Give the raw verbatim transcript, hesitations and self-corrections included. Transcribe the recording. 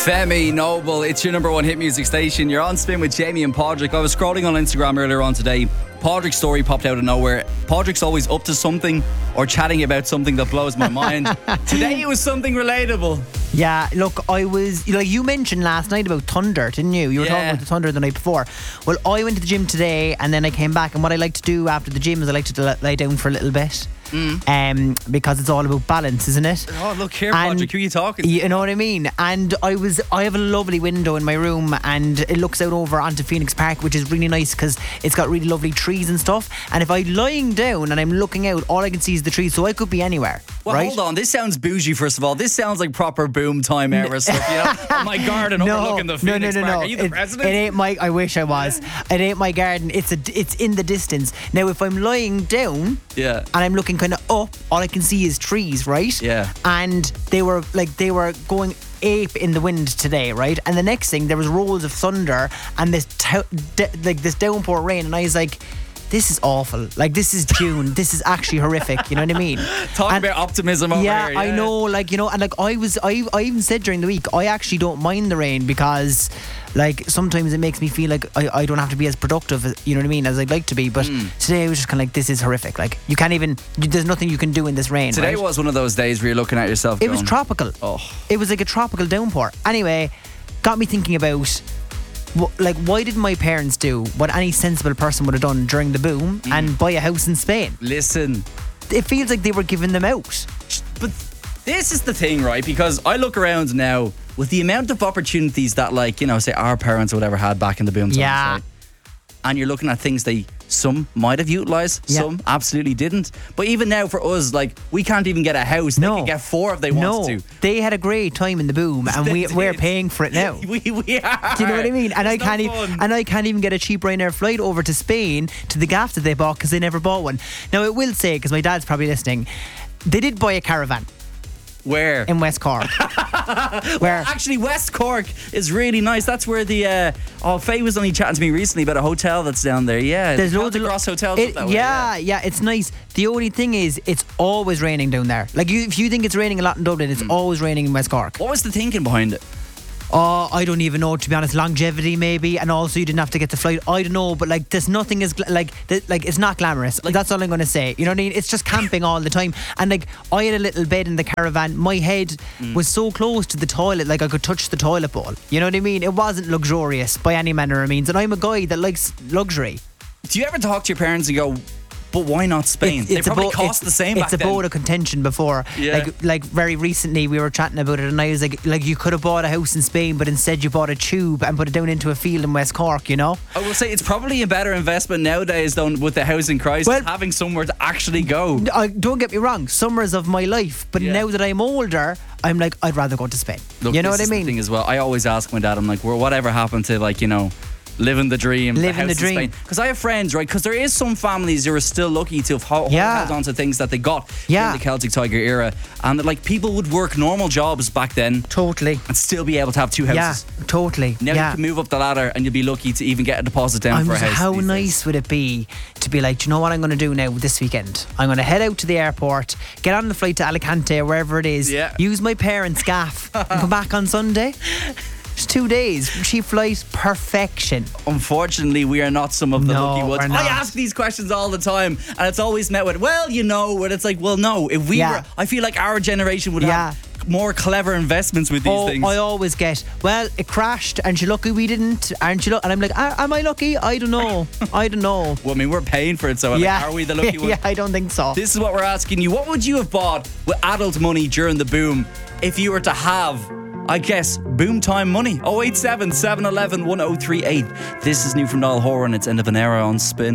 Femi Noble, it's your number one hit music station. You're on Spin with Jamie and Padraig. I was scrolling on Instagram earlier on today. Padraig's story popped out of nowhere. Padraig's always up to something or chatting about something that blows my mind. Today it was something relatable. Yeah, look, I was, like you mentioned last night about thunder, didn't you? You were Yeah. talking about the thunder the night before. Well, I went to the gym today and then I came back, and what I like to do after the gym is I like to lie down for a little bit. Mm. Um, because it's all about balance, isn't it? Oh, look here, And Padraig, who are you talking to? You know what I mean? And I was, I have a lovely window in my room, and it looks out over onto Phoenix Park, which is really nice because it's got really lovely trees and stuff. And if I'm lying down and I'm looking out, all I can see is the trees, so I could be anywhere. Well, right? hold on. This sounds bougie, first of all. This sounds like proper boom time era stuff, you know? On my garden overlooking the Phoenix no, no, no, Park. no. Are you the it, president? It ain't my. I wish I was. It ain't my garden. It's a. It's in the distance. Now, if I'm lying down, Yeah. and I'm looking kind of up, all I can see is trees, right? Yeah. And they were like they were going ape in the wind today, right? And the next thing, there was rolls of thunder and this t- d- like this downpour rain, and I was like, this is awful. Like, this is June. This is actually horrific. You know what I mean? Talking And- about optimism over yeah, here. Yeah, I know. Like, you know, and like I was, I, I even said during the week, I actually don't mind the rain because, like, sometimes it makes me feel like I, I don't have to be as productive, you know what I mean, as I'd like to be. But Mm. today I was just kind of like, this is horrific. Like, you can't even. You, there's nothing you can do in this rain. Today right? was one of those days where you're looking at yourself It going, was tropical. Oh. It was like a tropical downpour. Anyway, got me thinking about, wh- like, why did my parents do what any sensible person would have done during the boom Mm. and buy a house in Spain? Listen, It feels like they were giving them out. but this is the thing, right? Because I look around now with the amount of opportunities that, like, you know, say our parents or whatever had back in the boom times, Yeah. right? And you're looking at things they some might have utilised, Yeah. some absolutely didn't. But even now for us, like, we can't even get a house. They No. can get four if they No, want to. they had a great time in the boom, and They we, we're did. paying for it now. we, we are. Do you know what I mean? And I It's not can't even, fun. and I can't even get a cheap Ryanair flight over to Spain to the gaff that they bought because they never bought one. Now, I will say, because my dad's probably listening, they did buy a caravan Where? in West Cork. Where Actually, West Cork is really nice. That's where the uh, oh, Faye was only chatting to me recently about a hotel that's down there. Yeah, there's the loads of Celtic Cross hotels. It- up that way, yeah, yeah, it's nice. The only thing is, it's always raining down there. Like, you, if you think it's raining a lot in Dublin, it's always raining in West Cork. What was the thinking behind it? Oh, I don't even know, to be honest. Longevity, maybe, and also you didn't have to get the flight. I don't know, but like, there's nothing as gla- like, th- like it's not glamorous. Like, that's all I'm going to say. You know what I mean? It's just camping all the time. And like, I had a little bed in the caravan. My head was so close to the toilet, like I could touch the toilet bowl. You know what I mean? It wasn't luxurious by any manner of means. And I'm a guy that likes luxury. Do you ever talk to your parents and go, but why not Spain? It's- they it's a probably bo- cost it's- the same It's back a then. boat of contention before. Yeah. Like, like very recently we were chatting about it, and I was like, like you could have bought a house in Spain, but instead you bought a tube and put it down into a field in West Cork. You know? I will say it's probably a better investment nowadays, though, with the housing crisis, Well- having somewhere to actually go. I, don't get me wrong, summers of my life, but Yeah. now that I'm older, I'm like, I'd rather go to Spain. Look, you know this what I is the mean? thing as well. I always ask my dad, I'm like, well, whatever happened to, like, you know, living the dream, Living the dream. Because I have friends, right? Because there is some families who are still lucky to have ho- Yeah. held on to things that they got Yeah. in the Celtic Tiger era, and that, like, people would work normal jobs back then Totally. and still be able to have two Yeah, houses. totally. Now yeah. you can move up the ladder and you'll be lucky to even get a deposit down I'm for a just- house. how these days. nice would it be to be like, do you know what I'm going to do now this weekend? I'm going to head out to the airport, get on the flight to Alicante or wherever it is, Yeah. use my parents' gaff, and come back on Sunday. Just two days, cheap flight, perfection. Unfortunately, we are not some of the No, lucky ones. we're not. I ask these questions all the time, and it's always met with, well, you know, where it's like, well, no. If we Yeah. were, I feel like our generation would Yeah. have more clever investments with these Oh, things. I always get, well, it crashed, and you lucky we didn't, aren't you? Lu-? And I'm like, "Ah, am I lucky? I don't know. I don't know. well, I mean, we're paying for it, so like, yeah, are we the lucky ones? yeah, I don't think so. This is what we're asking you. What would you have bought with adult money during the boom if you were to have, I guess, boom time money? oh eight seven, seven one one, one oh three eight. This is new from Niall Horan. It's End of an Era on Spin.